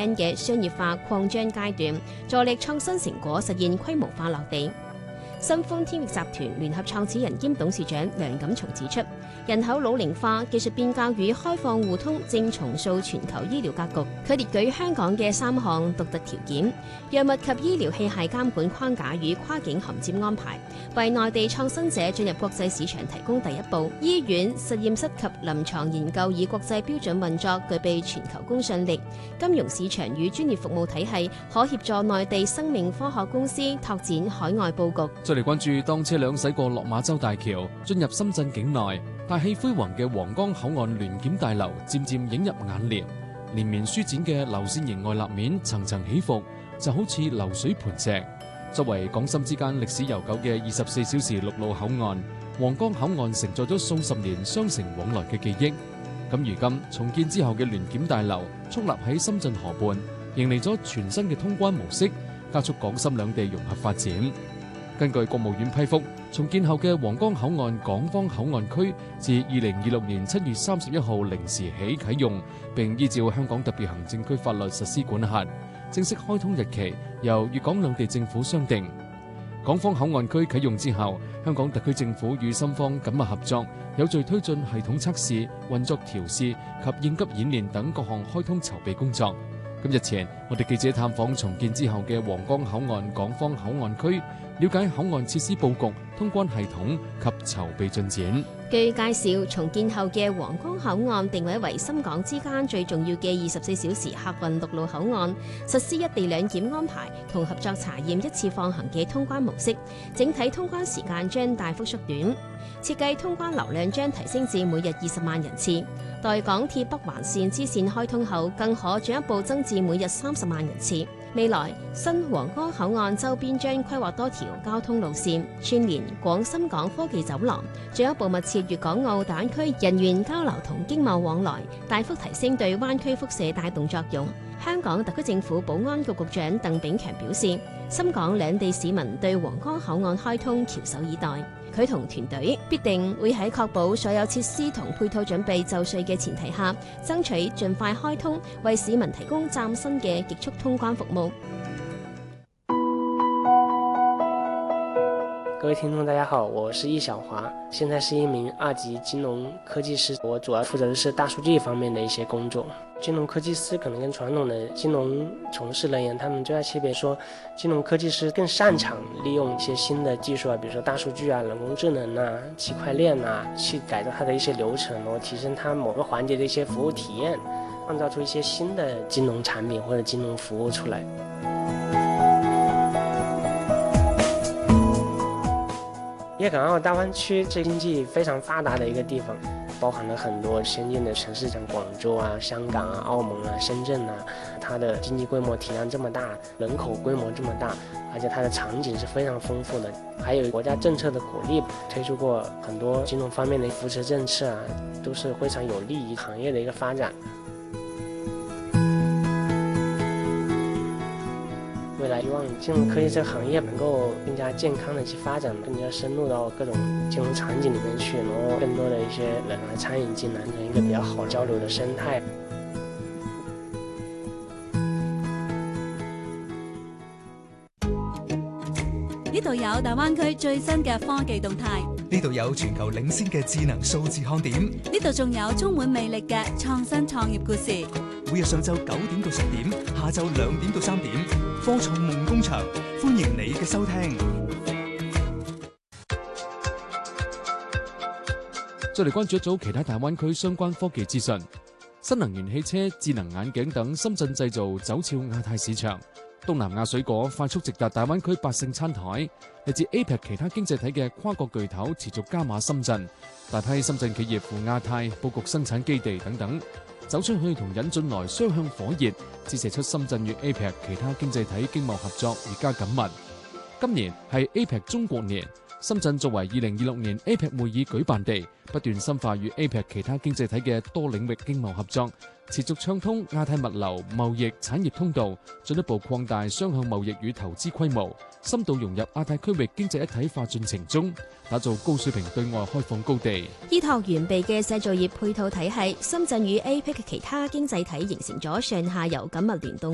end 嘅商業化擴張階段，助力創新成果實現規模化落地。新歡天域集團聯合創始人兼董事長梁錦松指出，人口老齡化、技術變革與開放互通正重塑全球醫療格局。佢列舉香港嘅3項獨特條件：藥物及醫療器械監管框架與跨境銜接安排，為內地創新者進入國際市場提供第一步；醫院、實驗室及臨床研究以國際標準運作，具備全球公信力；金融市場與專業服務體系可協助內地生命科學公司拓展海外佈局。 再嚟關注，當車輛駛過落馬洲大橋，進入深圳境內，大氣輝煌嘅皇崗口岸聯檢大樓漸漸映入眼簾，連綿舒展嘅流線型外立面層層起伏，就好似流水盤石。作為港深之間歷史悠久嘅24小時陸路口岸，皇崗口岸承載咗數十年雙城往來嘅記憶。咁如今重建之後嘅聯檢大樓矗立喺深圳河畔，迎嚟咗全新嘅通關模式，加速港深兩地融合發展。根據國務院批覆，重建後嘅皇崗口岸港方口岸區自2026年7月31號零時起啟用，並依照香港特別行政區法律實施管轄。正式開通日期由粵港兩地政府商定。港方口岸區啟用之後，香港特區政府與深方緊密合作，有序推進系統測試、運作調試及應急演練等各項開通籌備工作。日前，我哋記者探訪重建之後嘅皇崗口岸港方口岸區，了解口岸設施佈局、通關系統及籌備進展。 據介紹，重建後嘅皇崗口岸定位為深港之間最重要嘅24小時客運陸路口岸，實施一地兩檢安排同合作查驗一次放行嘅通關模式，整體通關時間將大幅縮短。設計通關流量將提升至每日20萬人次，待港鐵北環線支線開通後，更可進一步增至每日30萬人次。未來新皇崗口岸周邊將規劃多條交通路線，串聯廣深港科技走廊，進一步密切粵港澳大灣區人員交流同經貿往來，大幅提升對灣區輻射帶動作用。香港特區政府保安局局長鄧炳強表示，深港兩地市民對皇崗口岸開通翹首以待。佢同團隊必定會喺確保所有設施同配套準備就緒嘅前提下，爭取盡快開通，為市民提供嶄新嘅極速通關服務。 各位聽眾大家好，我是易小華，現在是一名2級金融科技師，我主要負責的是大數據方面的一些工作。金融科技師可能跟傳統的金融從事人員，他們最大區別說，金融科技師更擅長利用一些新的技術啊，比如說大數據啊、人工智能啊、區塊鏈啊，去改造它的一些流程，然後提升它某個環節的一些服務體驗，創造出一些新的金融產品或者金融服務出來。粵港澳大灣區是經濟非常發達的一個地方，包含了很多先進的城市，像廣州啊、香港啊、澳門啊、深圳啊，它的經濟規模體量這麼大，人口規模這麼大，而且它的場景是非常豐富的，還有國家政策的鼓勵，推出過很多金融方面的扶持政策啊，都是非常有利於行業的一個發展。未來希望金融科技這個行業能夠更加健康的去發展，更加深入到各種金融場景裡面去，然後更多的一些人來參與進來，成一個比較好交流的生態。 呢度有大灣區最新嘅科技動態， 呢度有全球領先嘅智能數字看點， 呢度仲有充滿魅力嘅創新創業故事。 每日上晝9點到10點，下晝2點到3點，科創夢工場，歡迎你嘅收聽。 再嚟關注一組其他大灣區相關科技資訊。新能源汽車、智能眼鏡等深圳製造走俏亞太市場。東南亞水果快速直達大灣區百姓餐台，嚟自 APEC 其他經濟體嘅跨國巨頭持續加碼深圳，大批深圳企業赴亞太佈局生產基地等等，走出去同引進來雙向火熱，折射出深圳與 APEC 其他經濟體經貿合作越加緊密。今年係 APEC 中國年，深圳作為2026年 APEC 會議舉辦地，不斷深化與 APEC 其他經濟體嘅多領域經貿合作，持續暢通亞太物流、貿易、產業通道，進一步擴大雙向貿易與投資規模，深度融入亞太區域經濟一體化進程中，打造高水平對外開放高地。 依託完備嘅製造業配套體系，深圳與 APEC 其他經濟體形成咗上下游緊密聯動